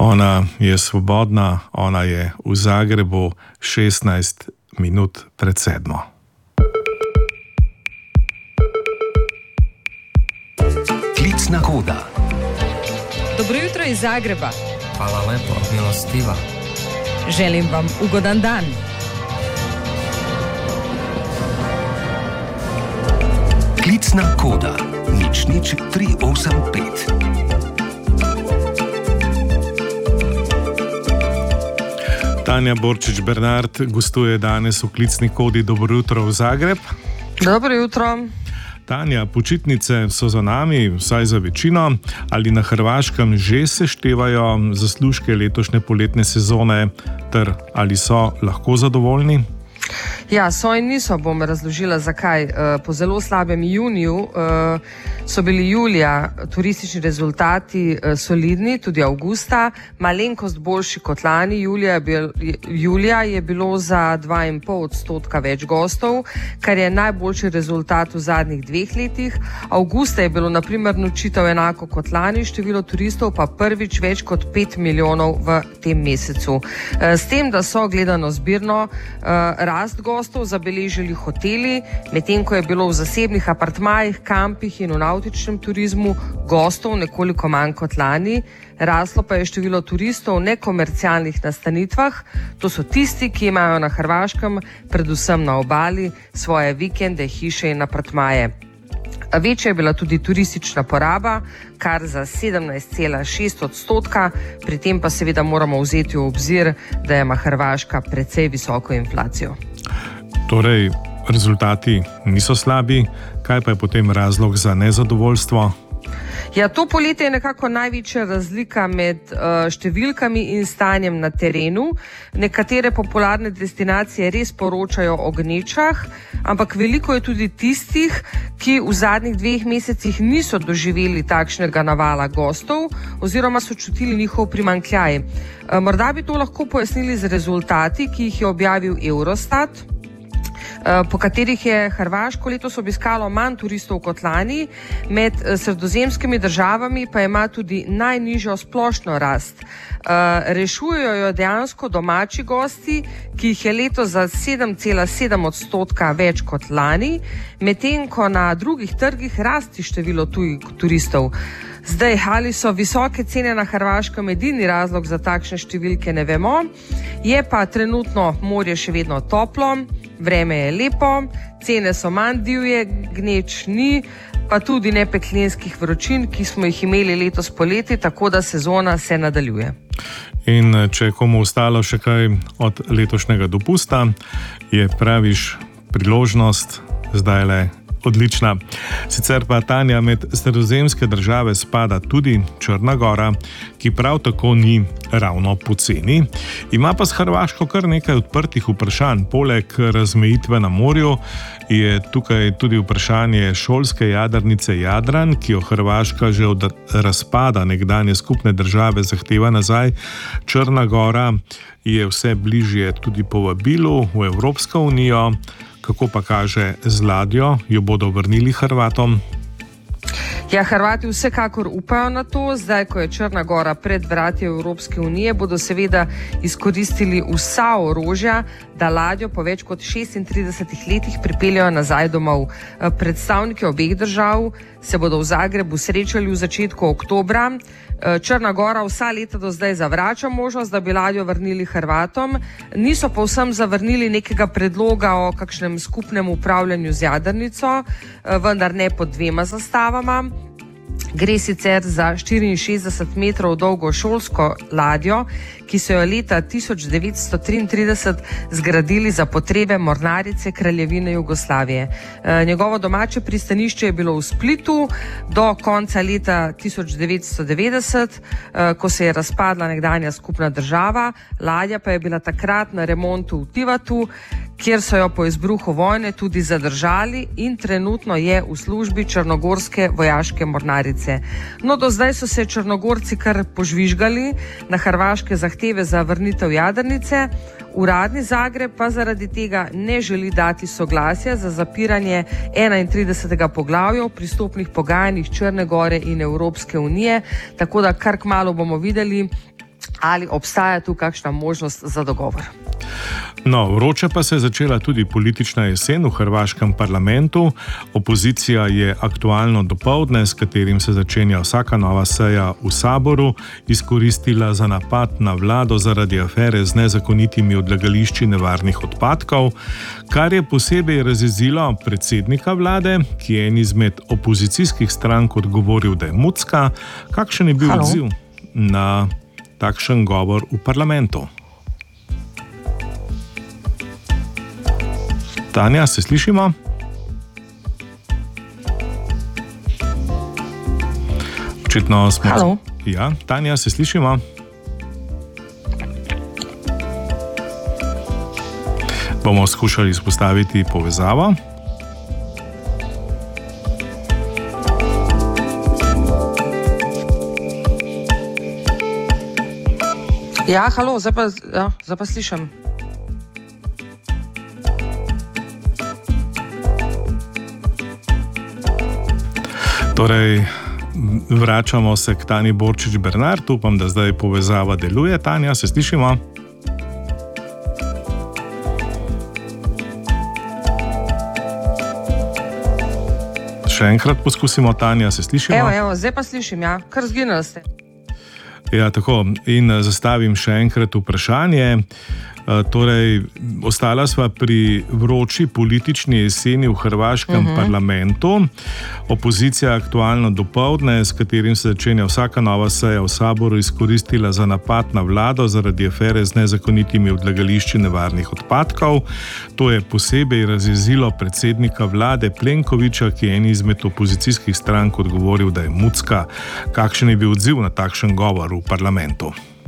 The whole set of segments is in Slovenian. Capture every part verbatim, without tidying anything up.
Ona je svobodna, ona je v Zagrebu šestnajst minut pred sedmo. Klicna koda. Dobro jutro iz Zagreba. Hvala lepo, milostiva. Želim vam ugodan dan. Klicna koda. Nič nič tri osem pet. Tanja Borčič Bernard gostuje danes v klicni kodi. Dobro jutro v Zagreb. Dobro jutro. Tanja, počitnice so za nami, vsaj za večino. Ali na Hrvaškem že seštevajo zaslužke letošnje poletne sezone, ter ali so lahko zadovoljni? Ja, so in niso, bom razložila zakaj. Po zelo slabem juniju so bili julija turistični rezultati solidni, tudi avgusta, malenkost boljši kot lani. Julija je, bil, julija je bilo za dva in pol odstotka več gostov, kar je najboljši rezultat v zadnjih dveh letih. Avgusta je bilo na primer nočitev enako kot lani, število turistov pa prvič več kot pet milijonov v tem mesecu. S tem, da so gledano zbirno rast gostov zabeležili hoteli, medtem ko je bilo v zasebnih apartmajih, kampih in v navtičnem turizmu gostov nekoliko manj kot lani. Raslo pa je število turistov v nekomercialnih nastanitvah. To so tisti, ki imajo na Hrvaškem, predvsem na obali, svoje vikende, hiše in apartmaje. Večja je bila tudi turistična poraba, kar za sedemnajst cela šest odstotka, pri tem pa seveda moramo vzeti v obzir, da ima Hrvaška precej visoko inflacijo. Torej, rezultati niso slabi, kaj pa je potem razlog za nezadovoljstvo? Ja, to poletje je nekako največja razlika med uh, številkami in stanjem na terenu. Nekatere popularne destinacije res poročajo o gnečah, ampak veliko je tudi tistih, ki v zadnjih dveh mesecih niso doživeli takšnega navala gostov oziroma so čutili njihov primanjkljaj. Uh, morda bi to lahko pojasnili z rezultati, ki jih je objavil Eurostat, po katerih je Hrvaško letos obiskalo manj turistov kot lani, med sredozemskimi državami pa ima tudi najnižjo splošno rast. Rešujejo jo dejansko domači gosti, ki jih je letos za sedem cela sedem odstotka več kot lani, medtem ko na drugih trgih rasti število tujih turistov. Zdaj, ali so visoke cene na Hrvaškem edini razlog za takšne številke, ne vemo. Je pa trenutno morje še vedno toplo, vreme je lepo, cene so manj divje, gneč ni, pa tudi ne peklenskih vročin, ki smo jih imeli letos poleti, tako da sezona se nadaljuje. In če je komu ostalo še kaj od letošnjega dopusta, je praviš priložnost zdaj le odlična. Sicer pa, Tanja, med sredozemske države spada tudi Črna Gora, ki prav tako ni ravno poceni. Ima pa s Hrvaško kar nekaj odprtih vprašanj. Poleg razmejitve na morju je tukaj tudi vprašanje šolske jadrnice Jadran, ki jo Hrvaška že od razpada nekdanje skupne države zahteva nazaj. Črna Gora je vse bližje tudi povabilu v Evropsko unijo. Kako pa kaže z ladjo, jo bodo vrnili Hrvatom? Ja, Hrvati vsekakor upajo na to. Zdaj, ko je Črna Gora pred vrati Evropske unije, bodo seveda izkoristili vsa orožja, da ladjo po več kot šestintridesetih letih pripeljajo nazaj domov. Predstavniki obeh držav se bodo v Zagrebu srečali v začetku oktobra. Črna Gora vsa leta do zdaj zavrača možnost, da bi ladjo vrnili Hrvatom. Niso pa vsem zavrnili nekega predloga o kakšnem skupnem upravljanju z jadrnico, vendar ne pod dvema zastavama. Gre sicer za štiriinšestdeset metrov dolgo šolsko ladjo, ki so jo leta tisoč devetsto triintrideset zgradili za potrebe mornarice Kraljevine Jugoslavije. E, njegovo domače pristanišče je bilo v Splitu do konca leta tisoč devetsto devetdeset, e, ko se je razpadla nekdanja skupna država. Ladja pa je bila takrat na remontu v Tivatu, kjer so jo po izbruhu vojne tudi zadržali in trenutno je v službi črnogorske vojaške mornarice. No, do zdaj so se Črnogorci kar požvižgali na hrvaške zahteve za vrnitev jadrnice. Uradni Zagreb pa zaradi tega ne želi dati soglasja za zapiranje enaintridesetega poglavja v pristopnih pogajanjih Črne Gore in Evropske unije, tako da kar kmalu bomo videli, ali obstaja tu kakšna možnost za dogovor. No, vroče pa se je začela tudi politična jesen v hrvaškem parlamentu. Opozicija je aktualno dopoldne, s katerim se začenja vsaka nova seja v saboru, izkoristila za napad na vlado zaradi afere z nezakonitimi odlagališči nevarnih odpadkov, kar je posebej razjezilo predsednika vlade, ki je en izmed opozicijskih strank odgovoril, da je mucka. Kakšen je bil Halo. odziv na takšen govor v parlamentu? Tanja, se slišimo? Očitno smo... Halo. Ja, Tanja, se slišimo? Bomo skušali izpostaviti povezavo. Ja, halo, zdaj pa, ja, zdaj pa slišim. Torej, vračamo se k Tanji Borčič Bernard, upam, da zdaj povezava deluje. Tanja, se slišimo? Še enkrat poskusimo, Tanja, se slišimo? Evo, evo, zdaj pa slišim, ja, kar zginili ste. Ja, tako. In zastavim še enkrat vprašanje. Torej, ostala sva pri vroči politični jeseni v hrvaškem uh-huh. parlamentu. Opozicija aktualno dopoldne, s katerim se začenja vsaka nova seja v saboru, izkoristila za napad na vlado zaradi afere z nezakonitimi odlagališči nevarnih odpadkov. To je posebej razjezilo predsednika vlade Plenkovića, ki je en izmed opozicijskih strank odgovoril, da je mucka. Kakšen je bil odziv na takšen govor v parlamentu?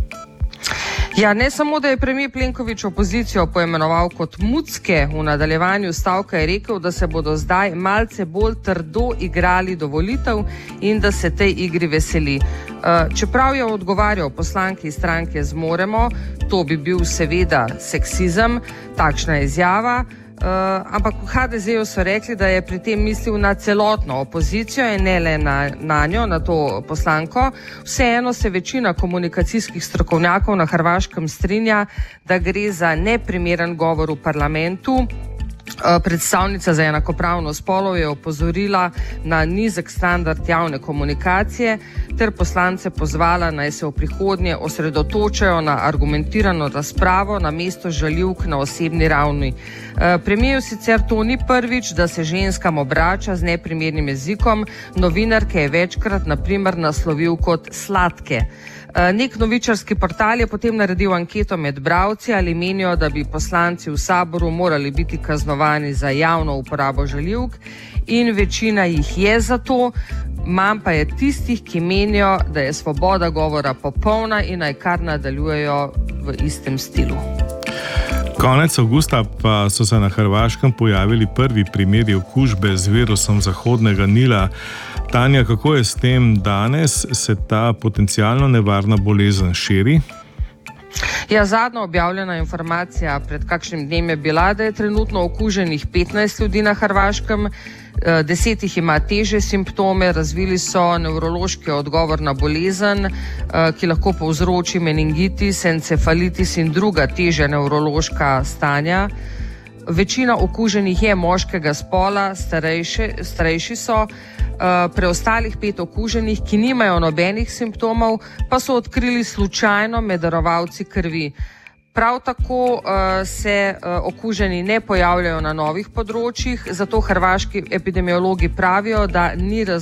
Ja, ne samo, da je premijer Plenković opozicijo poimenoval kot mucke, v nadaljevanju stavka je rekel, da se bodo zdaj malce bolj trdo igrali do volitev in da se tej igri veseli. Čeprav je odgovarjal poslanki stranke Zmoremo, to bi bil seveda seksizem, takšna izjava, Uh, ampak v ha de zeju so rekli, da je pri tem mislil na celotno opozicijo in ne le na, na njo, na to poslanko. Vseeno se večina komunikacijskih strokovnjakov na Hrvaškem strinja, da gre za neprimeren govor v parlamentu. Predstavnica za enakopravnost spolov je opozorila na nizek standard javne komunikacije ter poslance pozvala, naj se v prihodnje osredotočajo na argumentirano razpravo namesto žaljivk na osebni ravni. Premijeru sicer to ni prvič, da se ženskam obrača z neprimernim jezikom, novinarke je večkrat na primer naslovil kot sladke. Nek novičarski portal je potem naredil anketo med bralci, ali menijo, da bi poslanci v saboru morali biti kaznovani za javno uporabo žaljivk, in večina jih je za to, manj pa je tistih, ki menijo, da je svoboda govora popolna in naj kar nadaljujejo v istem stilu. Konec avgusta pa so se na Hrvaškem pojavili prvi primeri okužbe z virusom Zahodnega Nila. Tanja, kako je s tem danes? Se ta potencialno nevarna bolezen širi? Ja, zadnja objavljena informacija pred kakšnim dnem je bila, da je trenutno okuženih petnajst ljudi na Hrvaškem, deset jih ima težje simptome, razvili so nevrološki odgovor na bolezen, ki lahko povzroči meningitis, encefalitis in druga težja nevrološka stanja. Večina okuženih je moškega spola, starejši, starejši so, preostalih pet okuženih, ki nimajo nobenih simptomov, pa so odkrili slučajno med darovalci krvi. Prav tako uh, se uh, okuženi ne pojavljajo na novih področjih, zato hrvaški epidemiologi pravijo, da ni razloga